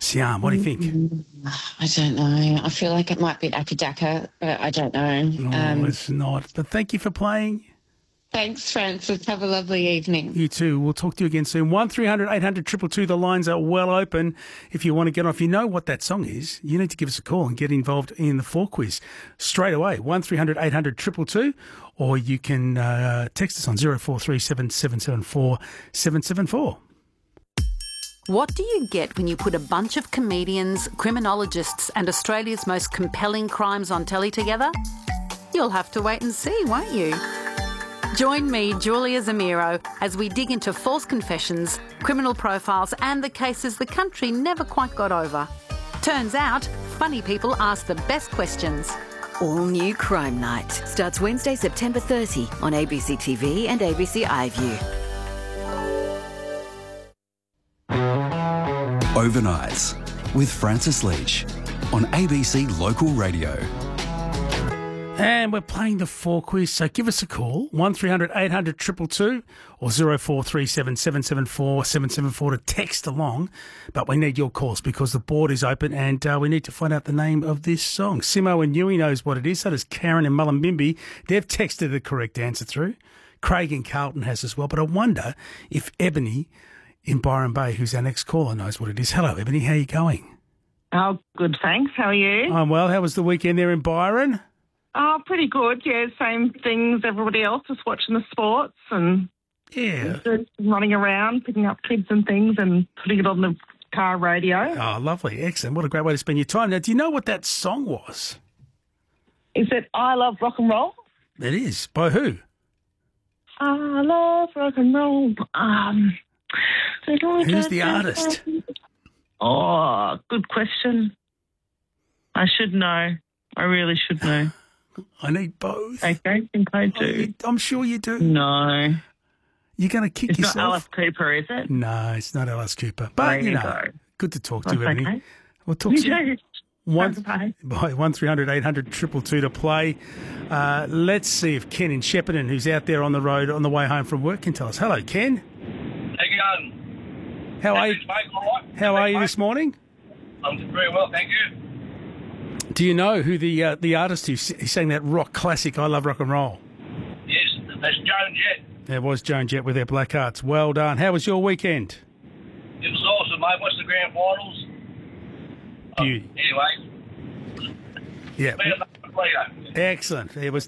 Siam, what do you think? I don't know. I feel like it might be Akka Daka, but I don't know. No, it's not. But thank you for playing. Thanks, Francis. Have a lovely evening. You too. We'll talk to you again soon. 1300 800 222. The lines are well open. If you want to get on, if you know what that song is, you need to give us a call and get involved in the 4 quiz straight away. 1300 800 222. Or you can text us on 0437 774 774. What do you get when you put a bunch of comedians, criminologists and Australia's most compelling crimes on telly together? You'll have to wait and see, won't you? Join me, Julia Zamiro, as we dig into false confessions, criminal profiles and the cases the country never quite got over. Turns out, funny people ask the best questions. All New Crime Night starts Wednesday, September 30 on ABC TV and ABC iView. Overnights with Francis Leach on ABC Local Radio. And we're playing the 4 quiz, so give us a call, 1300 800 222 or 0437 774 774 to text along. But we need your calls because the board is open and we need to find out the name of this song. Simo and Yui knows what it is, so does Karen and Mullumbimby. They've texted the correct answer through. Craig in Carlton has as well, but I wonder if Ebony in Byron Bay, who's our next caller, knows what it is. Hello, Ebony, how are you going? Oh, good, thanks. How are you? I'm well. How was the weekend there in Byron? Oh, pretty good, yeah. Same things everybody else, just watching the sports and just running around, picking up kids and things and putting it on the car radio. Oh, lovely. Excellent. What a great way to spend your time. Now, do you know what that song was? Is it I Love Rock and Roll? It is. By who? I love rock and roll. Who's the artist? Oh, good question. I should know. I really should know. I need both. I don't think I do. I'm sure you do. No. You're going to kick it's yourself. Not Alice Cooper, is it? No, it's not Alice Cooper. But, you know, go. Good to talk to you, That's Ebony. okay. We'll talk to you. Bye. 1300 800 222 to play. Let's see if Ken in Shepparton, who's out there on the road on the way home from work, can tell us. Hello, Ken. How you going? How are you? How are you this morning? I'm very well, thank you. Do you know who the artist who sang that rock classic, I Love Rock and Roll? Yes, that's Joan Jett. There was Joan Jett with their Black Hearts. Well done. How was your weekend? It was awesome, mate. Watched the grand finals. Beauty. Anyway. Yeah. Excellent. It was